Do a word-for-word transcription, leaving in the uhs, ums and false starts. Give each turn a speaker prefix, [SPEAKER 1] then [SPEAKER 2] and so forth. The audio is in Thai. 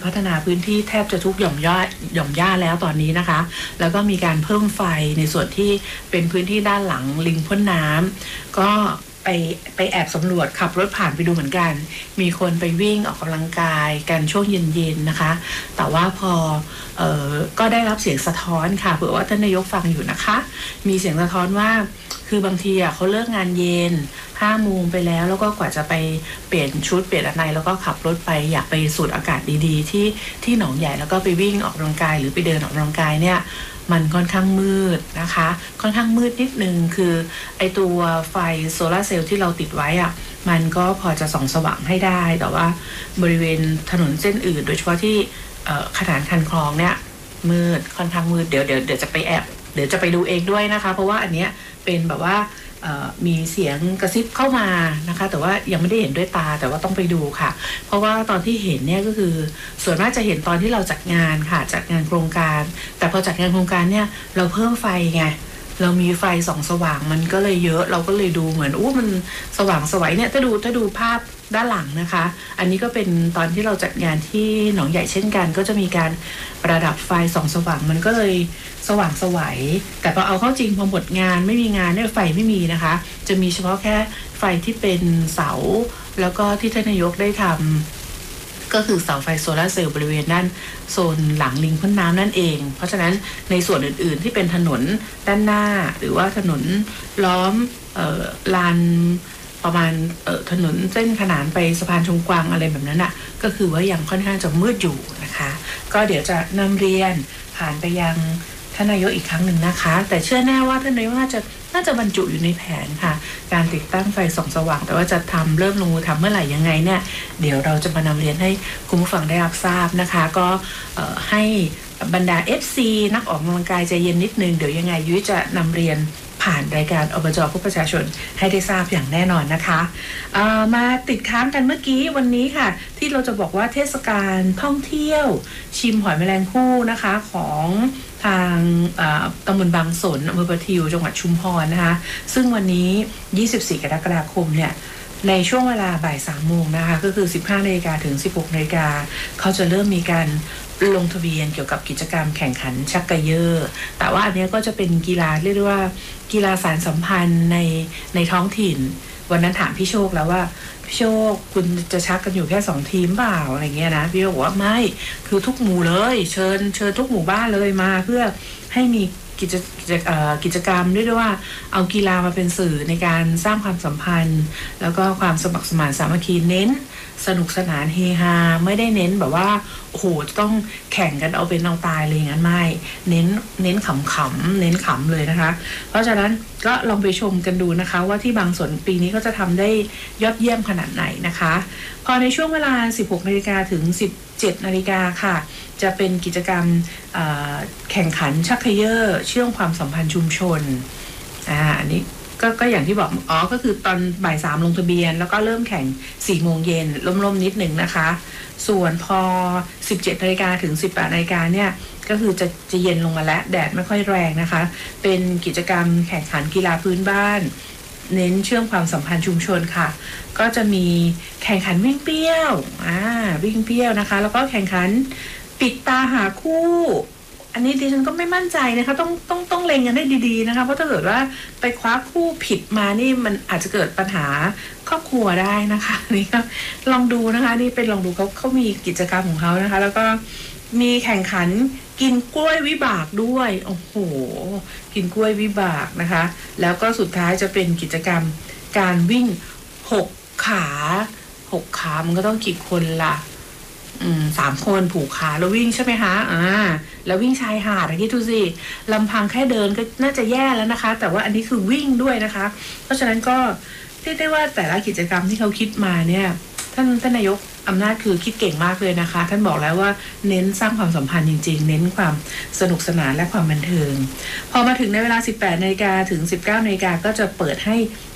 [SPEAKER 1] พัฒนาพื้นที่แทบจะทุกหย่อมย่าหย่อมย่าแล้วตอนนี้นะคะแล้วก็มีการเพิ่มไฟในส่วนที่เป็นพื้นที่ด้านหลังลิงพ่นน้ำก็ไปไปแอบสำรวจขับรถผ่านไปดูเหมือนกันมีคนไปวิ่งออกกำลังกายกันช่วงเย็นๆนะคะแต่ว่าพอเอ่อก็ได้รับเสียงสะท้อนค่ะเผื่อว่าท่านนายกฟังอยู่นะคะมีเสียงสะท้อนว่าคือบางทีอ่ะเขาเลิกงานเย็นห้าโมงไปแล้วแล้วก็กว่าจะไปเปลี่ยนชุดเปลี่ยนอะไรแล้วก็ขับรถไปอยากไปสูดอากาศดีๆที่ที่หนองใหญ่แล้วก็ไปวิ่งออกกำลังกายหรือไปเดินออกกำลังกายเนี่ยมันค่อนข้างมืดนะคะค่อนข้างมืดนิดนึงคือไอตัวไฟโซลาร์เซลล์ที่เราติดไว้อ่ะมันก็พอจะส่องสว่างให้ได้แต่ว่าบริเวณถนนเส้นอื่นโดยเฉพาะที่ขนานคันคลองเนี่ยมืดค่อนข้างมืดเดี๋ยวเดี๋ยวเดี๋ยวจะไปแอบเดี๋ยวจะไปดูเองด้วยนะคะเพราะว่าอันเนี้ยเป็นแบบว่ามีเสียงกระซิบเข้ามานะคะแต่ว่ายังไม่ได้เห็นด้วยตาแต่ว่าต้องไปดูค่ะเพราะว่าตอนที่เห็นเนี่ยก็คือส่วนมากจะเห็นตอนที่เราจัดงานค่ะจัดงานโครงการแต่พอจัดงานโครงการเนี่ยเราเพิ่มไฟไงเรามีไฟส่องสว่างมันก็เลยเยอะเราก็เลยดูเหมือนอู้มันสว่างสวยเนี่ยถ้าดูถ้าดูภาพด้านหลังนะคะอันนี้ก็เป็นตอนที่เราจัดงานที่หนองใหญ่เช่นกันก็จะมีการประดับไฟส่องสว่างมันก็เลยสว่างสวยแต่พอเอาเข้าจริงพอหมดงานไม่มีงานเนี่ยไฟไม่มีนะคะจะมีเฉพาะแค่ไฟที่เป็นเสาแล้วก็ที่ท่านนายกได้ทำก็คือเสาไฟโซลาร์เซลล์บริเวณด้านโซนหลังลิงพ่นน้ำนั่นเองเพราะฉะนั้นในส่วนอื่นๆที่เป็นถนนด้านหน้าหรือว่าถนนล้อมเอ่อลานประมาณเอ่อถนนเส้นขนานไปสะพานชงกวางอะไรแบบนั้นอ่ะก็คือว่ายังค่อนข้างจะมืดอยู่นะคะก็เดี๋ยวจะนำเรียนผ่านไปยังท่านนายกอีกครั้งหนึ่งนะคะแต่เชื่อแน่ว่าท่านนายกน่าจะน่าจะบรรจุอยู่ในแผนค่ะการติดตั้งไฟส่องสว่างแต่ว่าจะทำเริ่มลงมือทำเมื่อไหร่ยังไงเนี่ยเดี๋ยวเราจะมานำเรียนให้คุณผู้ฟังได้รับทราบนะคะก็ให้บรรดา เอฟ ซี นักออกกำลังกายใจเย็นนิดนึงเดี๋ยวยังไงยุ้ยจะนำเรียนผ่านรายการอบจ.ผู้ประชาชนให้ได้ทราบอย่างแน่นอนนะคะมาติดค้างกันเมื่อกี้วันนี้ค่ะที่เราจะบอกว่าเทศกาลท่องเที่ยวชิมหอยแมลงภู่นะคะของทางตำบลบางสนอำเภอประทิวจังหวัดชุมพรนะคะซึ่งวันนี้ยี่สิบสี่กรกฎาคมเนี่ยในช่วงเวลาบ่ายสามโมงนะคะก็คือสิบห้านาฬิกาถึงสิบหกนาฬิกาเขาจะเริ่มมีการลงทะเบียนเกี่ยวกับกิจกรรมแข่งขันชักกระเยอแต่ว่าอันนี้ก็จะเป็นกีฬาเรียกว่ากีฬาสารสัมพันธ์ในในท้องถิ่นวันนั้นถามพี่โชคแล้วว่าพี่โชคคุณจะชักกันอยู่แค่สองทีมเปล่าอะไรเงี้ยนะพี่โชคบอกว่าไม่คือทุกหมู่เลยเชิญเชิญทุกหมู่บ้านเลยมาเพื่อให้มีกิจกิจกิจกรรมด้วยด้วยว่าเอากีฬามาเป็นสื่อในการสร้างความสัมพันธ์แล้วก็ความสมัครสมานสามัคคีเน้นสนุกสนานเฮฮาไม่ได้เน้นแบบว่าโอ้โหต้องแข่งกันเอาเป็นเอาตายเลยงั้นไม่เน้นเน้นขำๆเน้นขำเลยนะคะเพราะฉะนั้นก็ลองไปชมกันดูนะคะว่าที่บางส่วนปีนี้ก็จะทำได้ยอดเยี่ยมขนาดไหนนะคะพอในช่วงเวลา สิบหกนาฬิกาถึง สิบเจ็ดนาฬิกาค่ะจะเป็นกิจกรรมแข่งขันชักเขย่อเชื่อมความสัมพันธ์ชุมชนอ่าอันนี้ก็ก็อย่างที่บอกอ๋อก็คือตอนบ่ายสามลงทะเบียนแล้วก็เริ่มแข่งสี่โมงเย็นล่มๆนิดหนึ่งนะคะส่วนพอสิบเจ็ดนาฬิกาถึงสิบแปดนาฬิกาเนี่ยก็คือจะจะเย็นลงมาแล้วแดดไม่ค่อยแรงนะคะเป็นกิจกรรมแข่งขันกีฬาพื้นบ้านเน้นเชื่อมความสัมพันธ์ชุมชนค่ะก็จะมีแข่งขันวิ่งเปรี้ยวอ่าวิ่งเปรี้ยวนะคะแล้วก็แข่งขันปิดตาหาคู่อันนี้ดิฉันก็ไม่มั่นใจนะคะต้องต้องต้องเล็งกันได้ดีๆนะคะเพราะถ้าเกิดว่าไปคว้าคู่ผิดมานี่มันอาจจะเกิดปัญหาครอบครัวได้นะคะนี่ก็ลองดูนะคะนี่เป็นลองดูเขาเขามีกิจกรรมของเขานะคะแล้วก็มีแข่งขันกินกล้วยวิบากด้วยโอ้โหกินกล้วยวิบากนะคะแล้วก็สุดท้ายจะเป็นกิจกรรมการวิ่งหกขาหกขามันก็ต้องกี่คนล่ะอืมสามคนผูกขาแล้ววิ่งใช่ไหมคะอ่าแล้ววิ่งชายหาดคิดดูสิลำพังแค่เดินก็น่าจะแย่แล้วนะคะแต่ว่าอันนี้คือวิ่งด้วยนะคะเพราะฉะนั้นก็เรียกได้ว่าแต่ละกิจกรรมที่เขาคิดมาเนี่ยท่านท่านนายกอำนาจคือคิดเก่งมากเลยนะคะท่านบอกแล้วว่าเน้นสร้างความสัมพันธ์จริงๆเน้นความสนุกสนานและความบันเทิงพอมาถึงในเวลา สิบแปดนาฬิกาถึง สิบเก้านาฬิกาก็จะเปิดให้